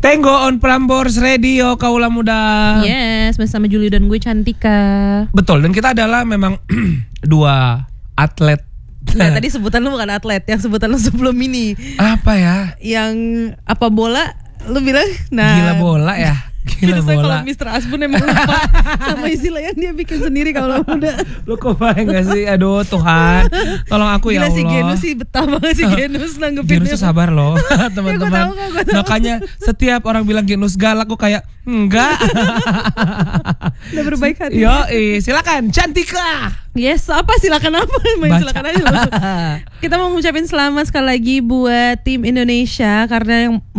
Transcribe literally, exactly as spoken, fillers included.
Tenggo on Prambors Radio Kaula Muda. Yes, bersama Juli dan gue Cantika. Betul, dan kita adalah memang dua atlet. Nah, tadi sebutan lu bukan atlet, yang sebutan lu sebelum ini. Apa ya? Yang apa bola? Lu bilang, nah. Gila bola ya. Gila bola. Kalau mister Asbun emang lupa sama istilah yang dia bikin sendiri Kaula Muda. Lu kok bayang gak sih? Aduh Tuhan, tolong aku ya Gila, Allah. si Genus sih betah banget si Genus nanggepinnya. Genus tuh sabar loh teman-teman. Ya, gua tahu, gua tahu. Makanya setiap orang bilang Genus galak, aku kayak enggak. Udah berbaik hati. Yo, silakan Cantika. Yes, apa silakan apa? Main Baca. silakan aja langsung. Kita mau ngucapin selamat sekali lagi buat tim Indonesia karena yang